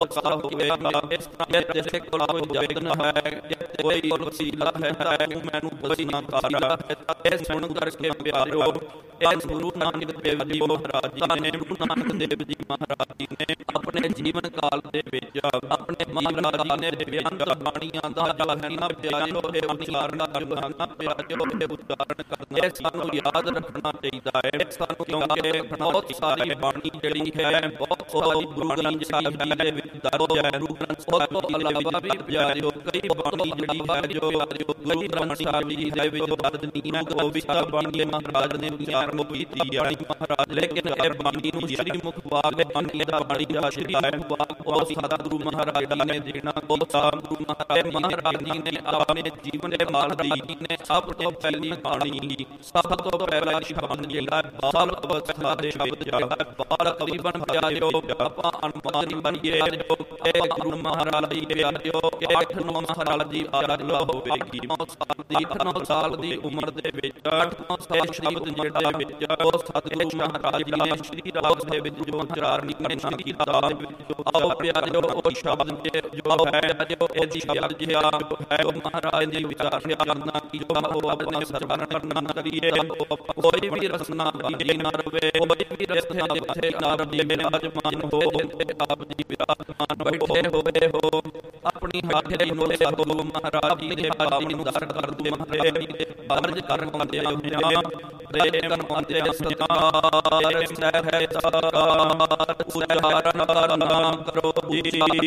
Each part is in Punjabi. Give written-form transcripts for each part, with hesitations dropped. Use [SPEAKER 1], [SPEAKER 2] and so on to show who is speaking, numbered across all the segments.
[SPEAKER 1] ਸਾ ਹੋਵੇਗਾ। ਇਸ ਤਰ੍ਹਾਂ ਤੇਰੇ ਕੋਲ ਕੋਈ ਯਤਨ ਹੈ, ਕੋਈ ਵਸੀਲਾ ਹੈ, ਤੂੰ ਮੈਨੂੰ ਬਸੀ ਨਾ ਕਰ। ਇਹ ਸੁਣ ਕਰਕੇ ਪਿਆਰਿਓ, ਇਹ ਗੁਰੂ ਨਾਨਕ ਦੇਵ ਜੀ ਮਹਾਰਾਜ ਜੀ ਨੇ, ਗੁਰੂ ਨਾਨਕ ਦੇਵ ਜੀ ਮਹਾਰਾਜ ਜੀ ਨੇ ਆਪਣੇ ਜੀਵਨ ਕਾਲ ਦੇ ਵਿੱਚ ਆਪਣੇ ਮਹਾਰਾਜ ਜੀ ਨੇ ਬੇਅੰਤ ਬਾਣੀਆਂ ਦਾ ਜੋ ਹੈ ਨਾ ਪਿਆਰਿਓ, ਇਹ ਉਚਾਰਨ ਕਰਨਾ ਪਿਆਰਿਓ, ਇਹ ਉਚਾਰਨ ਕਰਨਾ ਇਹ ਸਾਨੂੰ ਯਾਦ ਰੱਖਣਾ ਚਾਹੀਦਾ ਹੈ ਸਾਨੂੰ, ਕਿਉਂਕਿ ਬਹੁਤ ਸਾਰੀ ਬਾਣੀ ਜਿਹੜੀ ਹੈ, ਬਹੁਤ ਸਾਰੀ ਗੁਰੂ ਗ੍ਰੰਥ ਸਾਹਿਬ ਜੀ ਦੇ ਵਿੱਚ ਦਰਜ ਹੈ। ਉਸ ਤੋਂ ਇਲਾਵਾ ਵੀ ਪਿਆਰਿਓ ਕਈ ਬਾਣੀ ਜਿਹੜੀ ਹੈ ਜੋ ਗੁਰੂ ਗ੍ਰੰਥ ਸਾਹਿਬ ਜੀ ਦੇ ਵਿੱਚ ਦਰਜ ਨਹੀਂ ਹੈ, ਉਹ ਵੀ ਬਾਣੀ ਮਹਾਰਾਜ ਨੇ ਉਚਾਰਨ ਕੀਤੀ ਹੈ ਮਹਾਰਾਜ। ਲੇਕਿਨ ਇਹ ਬਾਣੀ ਨੂੰ ਸ਼੍ਰੀ ਮੁਖ ਵਾਗ ਬਾਣੀ ਦਾ ਬਾਣੀ ਦਾ ਸ਼੍ਰੀ ਮੁਖ ਵਾਗ ਉਹ ਸਤਿਗੁਰੂ ਮਹਾਰਾਜ ਜੀ ਨੇ ਦੇਣਾ। ਉਹ ਸਤਿਗੁਰੂ ਮਹਾਰਾਜ ਜੀ ਨੇ ਆਪਣੇ ਜੀਵਨ ਦੇ ਮਹਾਰਾਜ ਜੀ ਨੇ ਸਭ ਤੋਂ ਪਹਿਲੀ ਬਾਣੀ, ਸਭ ਤੋਂ ਪਹਿਲਾ ਸ਼ਬਦ ਜਿਹੜਾ ਬਾਲ ਅਵਸਥਾ ਦੇ ਵਿੱਚ ਬਾਲ ਕਵੀਬਨ ਪਿਆਰਿਓ ਆਪਾਂ ਅਨੁਮਾਨ ਬਣੀਏ ਇਹ ਗੁਰੂ ਮਹਾਰਾਜ ਜੀ ਪਿਆਰਿਓ 8-9 ਸਾਲ ਦੀ ਆਯੁ ਹੋਵੇਗੀ। 8-9 ਸਾਲ ਦੀ ਉਮਰ ਦੇ ਵਿੱਚ 8-9 ਸਾਲ ਸ਼ਬਦ ਜਿਹੜੇ ਵਿੱਚ ਉਹ ਸਤਿਗੁਰੂ ਮਹਾਰਾਜ ਜੀ ਨੇ ਸ਼੍ਰੀ ਰਾਗ ਦੇ ਵਿੱਚ ਜੋ ਉਚਾਰਨ ਕੀਤਾ। ਆਓ ਪਿਆਰਿਓ ਉਹ ਸ਼ਬਦ ਜੋ ਹੈ ਜੋ ਇਹਦੀ ਸ਼ਬਦ ਜਿਹਾ ਹੈ ਉਹ ਮਹਾਰਾਜ ਦੀ ਵਿਚਾਰ ਕਰਨਾ ਕਿ ਜੋ ਉਹ ਆਪਣੇ ਸਰਵਣ ਕਰਨਾ ਕਰੀਏ। ਕੋਈ ਵੀ ਰਸਨਾ ਵੀ ਨਾ ਰਵੇ, ਕੋਈ ਵੀ ਰਸਤੇ ਜਿੱਥੇ ਨਾ ਰਵੇ, ਵਿਰਾਜਮਾਨ ਹੋ ਆਪ ਜੀ ਵਿਰਾਜਮਾਨ ਬੈਠੇ ਹੋਏ ਹੋ। ਆਪਣੀ ਹਾਜ਼ਰੀ ਨੂੰ ਸਤਿਗੁਰੂ ਮਹਾਰਾਜ ਜੀ ਦੇ ਪਾਵਨ ਨੂੰ ਦਰਸ਼ਨ ਕਰਦੇ ਮਹਾਰਾਜ ਜੀ ਦੇ ਬਰਜ ਕਰਨ ਪਾਉਂਦੇ ਹੋਇਆ ਪ੍ਰੇਮ ਪਾਉਂਦੇ ਸਤਿਕਾਰ ਸਹਿ ਸਤਿਕਾਰ ਉਚਾਰਨ ਕਰਨਾ ਕਰੋ ਜੀ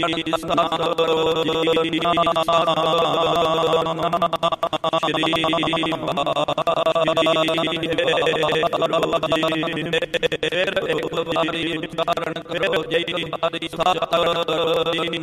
[SPEAKER 1] ਸਤਿ ਸ਼੍ਰੀ ਫਿਰ ਇੱਕ ਵਾਰੀ ਉਚਾਰਨ ਕਰੋ ਜੈ ਹਰਿ ਸਤਿ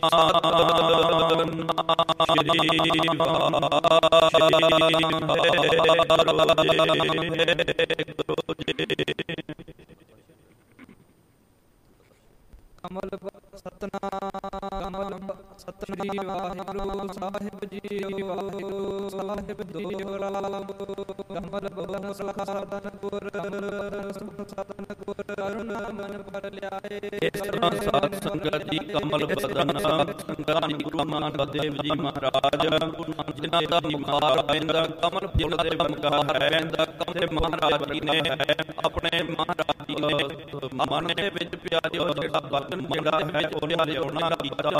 [SPEAKER 2] ਕਮਲ ਸਤਨਾਮ ਸਤਿ ਵਾਹਿਗੁਰੂ ਸਾਹਿਬ ਜੀ, ਵਾਹਿਗੁਰੂ ਸਾਹਿਬ ਦੋਹਰਾ ਕਮਲ ਬਵਨ ਸਤਨਪੁਰ ਸਤਨਪੁਰ ਅਰੁਣ ਮਨ ਭਰ ਲਿਆਏ।
[SPEAKER 1] ਇਸ ਤਰ੍ਹਾਂ ਸਾਧ ਸੰਗਤ ਜੀ ਕਮਲ ਬਦਨ ਸੰਗਤਾਂ ਗੁਰੂ ਨਾਨਕ ਦੇਵ ਜੀ ਮਹਾਰਾਜ ਜਿਨ੍ਹਾਂ ਦਾ ਮੁਖਾਰ ਪੈਂਦਾ ਕਮਲ ਫੁੱਲ ਦੇ ਮੁਖਾਰ ਪੈਂਦਾ ਕਮਲ ਮਹਾਰਾਜ ਜੀ ਨੇ ਆਪਣੇ ਮਹਾਰਾਜ ਜੀ ਨੇ ਮਨ ਦੇ ਵਿੱਚ ਪਿਆਰਿਓ ਜਿਹੜਾ ਬਚਨ ਜਿਹੜਾ ਹੈ ਉਹਨਾਂ ਲਿਆਉਣਾ ਕੀਤਾ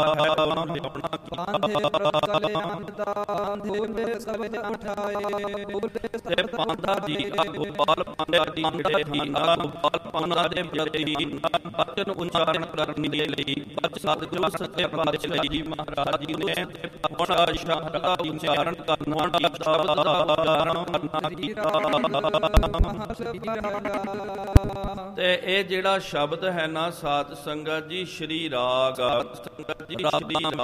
[SPEAKER 1] ਤੇ ਪਾਂਧਾ ਜੀ ਗੋਪਾਲ ਪਾਂਧਾ ਜੀ ਜਿਹੜੇ ਹੀ ਗੋਪਾਲ ਪਾਂਧਾ ਦੇ ਪ੍ਰਤੀ ਬਚਨ ਉਚਾਰਨ ਕਰਨ ਦੇ ਲਈ ਸਤਿਗੁਰੂ ਸੱਚੇ ਪਾਤਸ਼ਾਹ ਜੀ ਮਹਾਰਾਜ ਜੀ ਨੇ ਆਪਣਾ ਸ਼ਬਦ ਦਾ ਉਚਾਰਨ ਕਰਨਾ ਤੇ ਇਹ ਜਿਹੜਾ ਸ਼ਬਦ ਹੈ ਨਾ ਸਾਧ ਸੰਗਤ ਜੀ ਸ਼੍ਰੀ ਰਾਗ ਸੰਗਤ ਜੀ ਸ਼੍ਰੀ